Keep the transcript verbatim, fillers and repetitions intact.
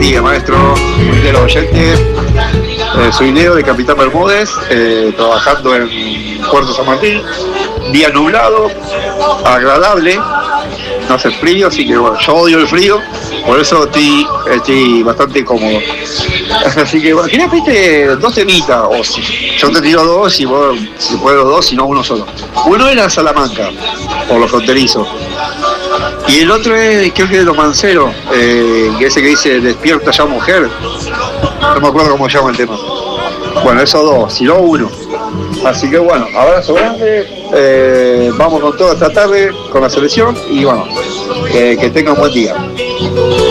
bendiga, maestro, de los oyentes. Eh, soy Leo de Capitán Bermúdez, eh, trabajando en Puerto San Martín. Día nublado, agradable, no hace frío, así que bueno, yo odio el frío, por eso estoy, estoy bastante cómodo. Así que bueno, quería pedirte dos temitas, o si yo te tiro dos, y vos, si puedo dos, si no uno solo. Uno era Salamanca, por los fronterizos. Y el otro es, creo que es de los Manceros, eh, que ese que dice despierta ya mujer. No me acuerdo cómo se llama el tema. Bueno, esos dos, si no uno. Así que bueno, abrazo grande, eh, vamos con todo esta tarde, con la selección, y bueno, eh, que tengan un buen día.